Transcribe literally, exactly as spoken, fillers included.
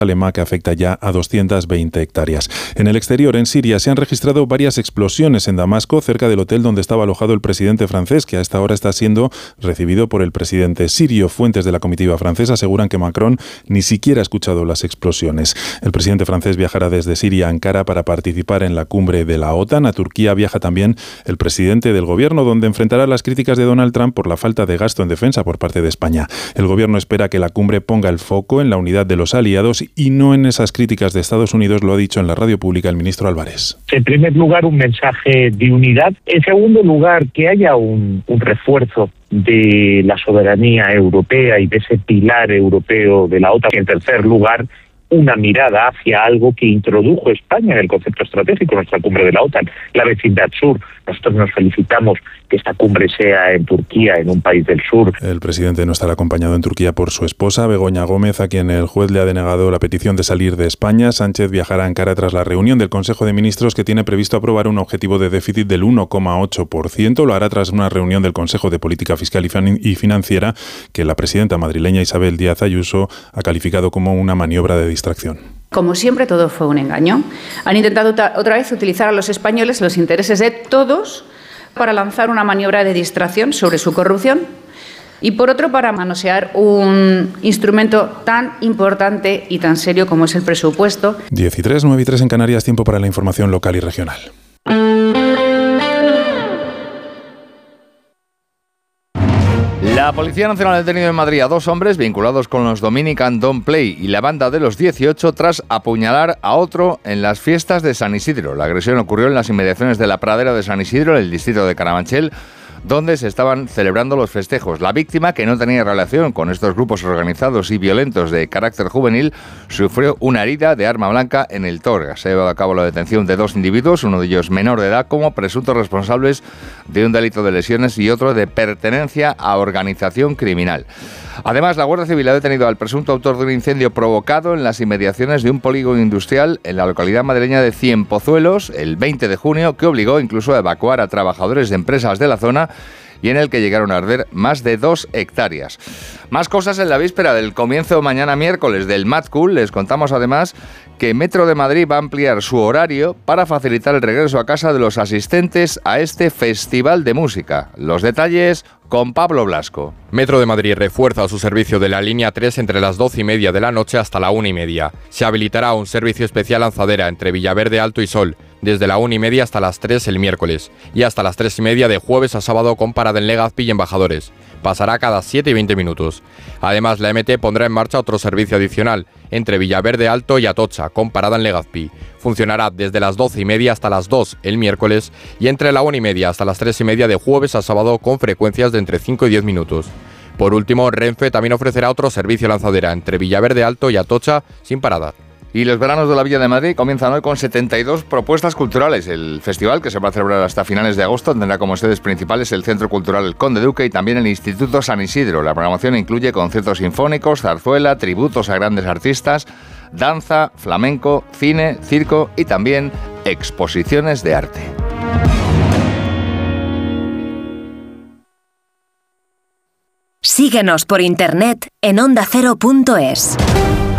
Alema, que afecta ya a doscientas veinte hectáreas. En el exterior, en Siria, se han registrado varias explosiones en Damasco, cerca del hotel donde estaba alojado el presidente francés, que a esta hora está siendo recibido por el presidente sirio. Fuentes de la comitiva francesa aseguran que Macron ni siquiera ha escuchado las explosiones. El presidente francés viajará desde Siria a Ankara para participar en la cumbre de la OTAN. A Turquía viaja también el presidente del gobierno, donde enfrentará las críticas de Donald Trump por la falta de gasto en defensa por parte de España. El gobierno espera que la cumbre ponga el foco en la unidad de los aliados y no en esas críticas de Estados Unidos, lo ha dicho en la radio pública el ministro Álvarez. En primer lugar, un mensaje de unidad. En segundo lugar, que haya un, un refuerzo de la soberanía europea y de ese pilar europeo de la OTAN. En tercer lugar, una mirada hacia algo que introdujo España en el concepto estratégico, nuestra cumbre de la OTAN, la vecindad sur. Nosotros nos felicitamos que esta cumbre sea en Turquía, en un país del sur. El presidente no estará acompañado en Turquía por su esposa, Begoña Gómez, a quien el juez le ha denegado la petición de salir de España. Sánchez viajará a Ankara tras la reunión del Consejo de Ministros, que tiene previsto aprobar un objetivo de déficit del uno coma ocho por ciento. Lo hará tras una reunión del Consejo de Política Fiscal y Financiera que la presidenta madrileña Isabel Díaz Ayuso ha calificado como una maniobra de distracción. Como siempre, todo fue un engaño. Han intentado otra vez utilizar a los españoles, los intereses de todos, para lanzar una maniobra de distracción sobre su corrupción y, por otro, para manosear un instrumento tan importante y tan serio como es el presupuesto. diez y tres, nueve y tres en Canarias, tiempo para la información local y regional. La Policía Nacional ha detenido en Madrid a dos hombres vinculados con los Dominican Don't Play y la banda de los dieciocho tras apuñalar a otro en las fiestas de San Isidro. La agresión ocurrió en las inmediaciones de la Pradera de San Isidro, en el distrito de Carabanchel, donde se estaban celebrando los festejos. La víctima, que no tenía relación con estos grupos organizados y violentos de carácter juvenil, sufrió una herida de arma blanca en el tórax. Se ha llevado a cabo la detención de dos individuos, uno de ellos menor de edad, como presuntos responsables de un delito de lesiones y otro de pertenencia a organización criminal. Además, la Guardia Civil ha detenido al presunto autor de un incendio provocado en las inmediaciones de un polígono industrial en la localidad madrileña de Cienpozuelos el veinte de junio, que obligó incluso a evacuar a trabajadores de empresas de la zona y en el que llegaron a arder más de dos hectáreas. Más cosas en la víspera del comienzo mañana miércoles del Mad Cool. Les contamos además que Metro de Madrid va a ampliar su horario para facilitar el regreso a casa de los asistentes a este festival de música. Los detalles con Pablo Blasco. Metro de Madrid refuerza su servicio de la línea tres entre las doce y media de la noche hasta la una y media. Se habilitará un servicio especial lanzadera entre Villaverde Alto y Sol, desde la una y media hasta las tres el miércoles, y hasta las tres y media de jueves a sábado con parada en Legazpi y Embajadores. Pasará cada siete y veinte minutos. Además, la M T pondrá en marcha otro servicio adicional, entre Villaverde Alto y Atocha, con parada en Legazpi. Funcionará desde las doce y media hasta las dos el miércoles y entre la una y media hasta las tres y media de jueves a sábado con frecuencias de entre cinco y diez minutos. Por último, Renfe también ofrecerá otro servicio lanzadera entre Villaverde Alto y Atocha sin parada. Y los veranos de la Villa de Madrid comienzan hoy con setenta y dos propuestas culturales. El festival, que se va a celebrar hasta finales de agosto, tendrá como sedes principales el Centro Cultural El Conde Duque y también el Instituto San Isidro. La programación incluye conciertos sinfónicos, zarzuela, tributos a grandes artistas, danza, flamenco, cine, circo y también exposiciones de arte. Síguenos por internet en onda cero punto es.